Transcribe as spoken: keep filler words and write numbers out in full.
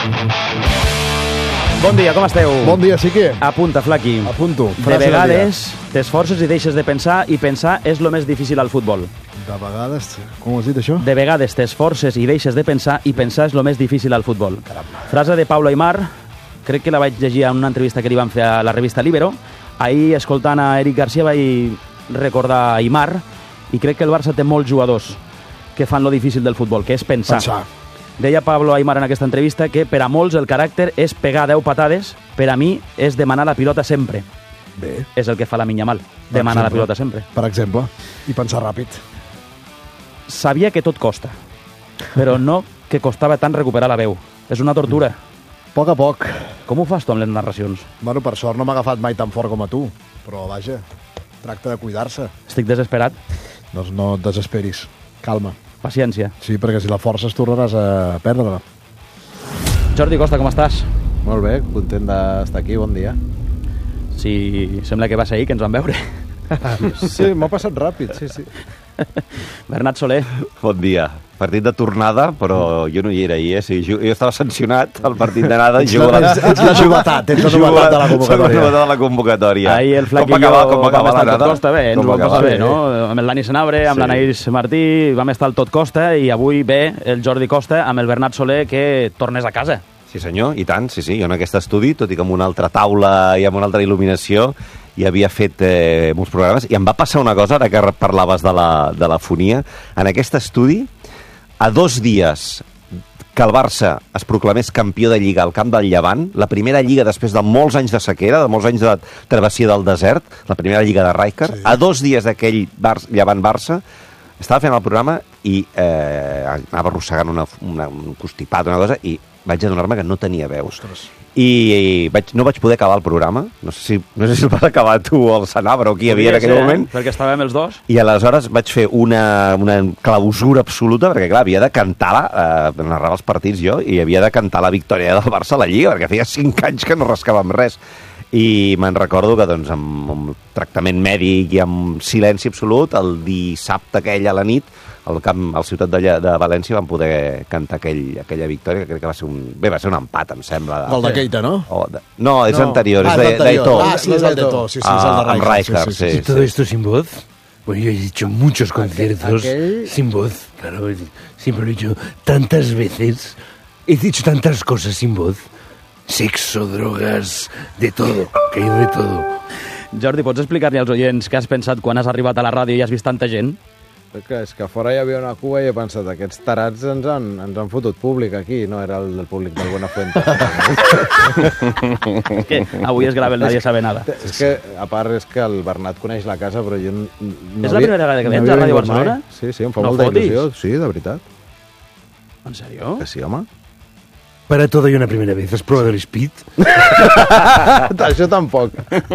Bon dia, com esteu? Bon dia, Sique. Apunta, Flaqui. Apunto. De vegades t'esforces i deixes de pensar i pensar és el més difícil al futbol. De vegades... Com ho has dit, això? De vegades t'esforces i deixes de pensar i pensar és el més difícil al futbol. Caramba. Frase de Pablo Aimar, crec que la vaig llegir en una entrevista que li van fer a la revista Libero. Ahir, escoltant a Eric Garcia, vaig recordar Aimar i crec que el Barça té molts jugadors que fan lo difícil del futbol, que és pensar. Pensar. Deia Pablo Aimar en aquesta entrevista que per a molts el caràcter és pegar deu patades, per a mi és demanar la pilota sempre. Bé. És el que fa la Minyamal, demanar la pilota sempre. Per exemple. I pensar ràpid. Sabia que tot costa, però no que costava tant recuperar la veu. És una tortura. A poc a poc. Com ho fas tu amb les narracions? Bueno, per sort no m'ha agafat mai tan fort com a tu, però vaja, tracta de cuidar-se. Estic desesperat. Doncs no et desesperis. Calma. Paciència. Sí, perquè si la forces tornaràs a perdre-la. Jordi Costa, com estàs? Molt bé, content d'estar aquí, bon dia. Sí, sembla que va ser ahir que ens vam veure. Sí, m'ha passat ràpid, sí, sí. Bernat Soler. Bon dia. Partit de tornada, però jo no hi era ahir, eh? Sí, jo, jo estava sancionat al partit d'anada. Ets la, ets, ets la jovetat, ets la novetat de la Soc la convocatòria. novetat de la convocatòria. Ahir el Flaqui com i jo acabar, com acabar vam estar al l'anada? Tot Costa, bé, ens Com ho vam acabar? passar bé, Sí. no? Amb el Dani Senabre, amb Sí. l'Anaïs Martí, vam estar al Tot Costa i avui ve el Jordi Costa amb el Bernat Soler que tornes a casa. Sí, senyor, i tant, sí, sí. Jo en aquest estudi, tot i que amb una altra taula i amb una altra il·luminació, i havia fet eh, molts programes, i em va passar una cosa, ara que parlaves de la, de la fonia, en aquest estudi, a dos dies que el Barça es proclamés campió de Lliga al camp del Llevant, la primera Lliga després de molts anys de sequera, de molts anys de travessia del desert, la primera Lliga de Rijkaard, sí. A dos dies d'aquell Llevant-Barça, estava fent el programa i eh, anava arrossegant una, una, un constipat, una cosa, i vaig adonar-me que no tenia veu. Ostres. I, i vaig, no vaig poder acabar el programa. No sé si, no sé si el vas acabar tu o el Senabre o qui hi havia en aquell ser, moment. Eh? Perquè estàvem els dos. I aleshores vaig fer una, una clausura absoluta, perquè clar, havia de cantar, eh, narrava els partits jo, i havia de cantar la victòria del Barça a la Lliga, perquè feia cinc anys que no rascàvem res. I me'n recordo que doncs, amb, amb tractament mèdic i amb silenci absolut, el dissabte aquell a la nit, al camp, al ciutat de, de València, vam poder cantar aquell, aquella victòria, que crec que va ser un... Bé, va ser un empat, em sembla. El de Keita, no? O de, no, és no. anterior, Ah, és de, d'Aitó. Ah, sí, és el d'Aitó. Sí, sí, és el de Ah, amb Rijkaard. Rijkaard, sí, sí. ¿Y todo esto sin voz? Pues yo he dicho muchos conciertos aquel- sin voz, claro, siempre lo he dicho tantas veces, he dicho tantas cosas sin voz, sexo, drogas, de todo, que hay de todo. Jordi, pots explicar-li als oients què has pensat quan has arribat a la ràdio i has vist tanta gent? Que és que a fora hi havia una cua i he pensat, aquests tarats ens han, ens han fotut públic aquí, no era el del públic del Buenafuente. És que avui es grava el Nadie Sabe Nada. És que, a part, és que el Bernat coneix la casa, però jo no, no És la primera vegada que vens a Ràdio Barcelona? Mai. Sí, sí, em fa No molta fotis. il·lusió. Sí, de veritat. En sèrio? Que sí, home. Para todo hay una primera vez, ¿has probado el speed? Això tampoc.